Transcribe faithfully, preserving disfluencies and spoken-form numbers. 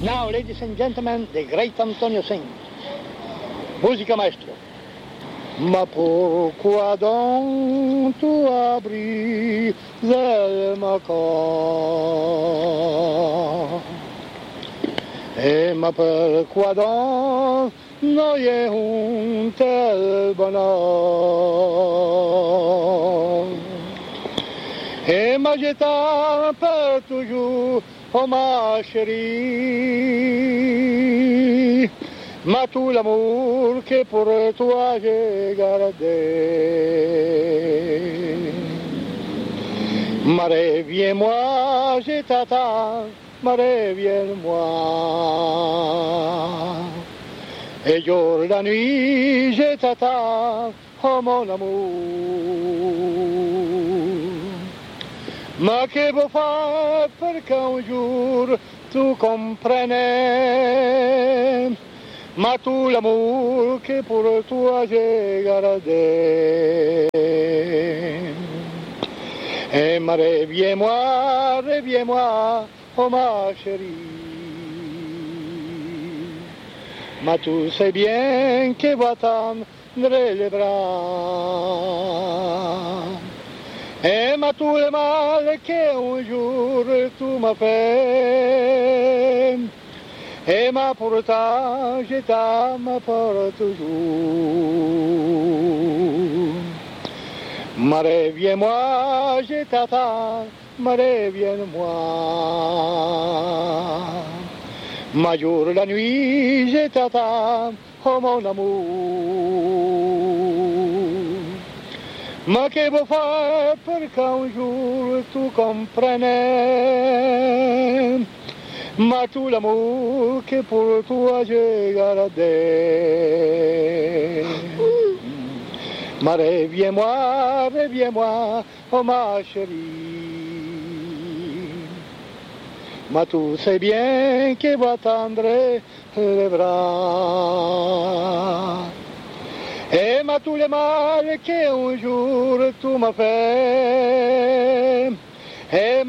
Now, ladies and gentlemen, the great Antonio Singh. Musica maestro. Ma pourquoi donc tu as brisé ma corps? Et ma pourquoi donc n'ayez un tel bonheur? Et ma jeta per toujours, oh ma chérie, ma tout l'amour que pour toi j'ai gardé. Ma reviens-moi, je t'attends, ma reviens-moi. Et jour la nuit, je t'attends, oh mon amour. Ma che vuoi fare perché un giorno tu comprenais, ma tu l'amour che pour toi j'ai gardé. Et ma reviens-moi, reviens-moi, oh ma chérie. Ma tu sais bien que va tendre les bras. Et ma tout le mal qu'un jour tu m'as fait. Et ma pourtant je t'aime pour toujours. Ma reviens-moi, je t'attends, ma reviens-moi. Ma jour la nuit je t'attends, oh mon amour. Ma che vuoi fare perché un giorno tu comprenais, ma tu l'amour che pour toi j'ai gardé. Ma reviens-moi, reviens-moi, oh ma chérie. Ma tu sais bien que va tendre les bras. Et ma tout le mal qu'un jour tu m'as fait. Et